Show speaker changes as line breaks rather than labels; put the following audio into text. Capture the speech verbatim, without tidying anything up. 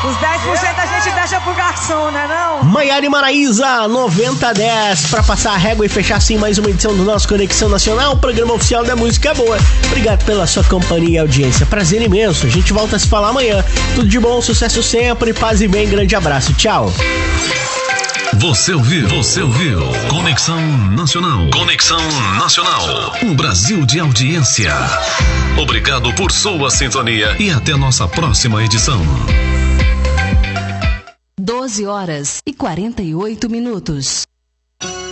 Os dez por cento a gente deixa pro garçom, né não?
Maiara e Maraísa, noventa dez, pra passar a régua e fechar assim mais uma edição do nosso Conexão Nacional, programa oficial da música boa. Obrigado pela sua companhia e audiência, prazer imenso. A gente volta a se falar amanhã. Tudo de bom, sucesso sempre, paz e bem, grande abraço, tchau.
Você ouviu, você ouviu Conexão Nacional. Conexão Nacional, um Brasil de audiência. Obrigado por sua sintonia e até nossa próxima edição.
doze horas e quarenta e oito minutos.